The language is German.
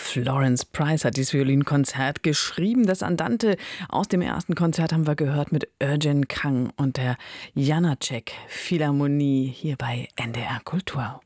Florence Price hat dieses Violinkonzert geschrieben. Das Andante aus dem ersten Konzert haben wir gehört mit Eugen Kang und der Janáček Philharmonie hier bei NDR Kultur.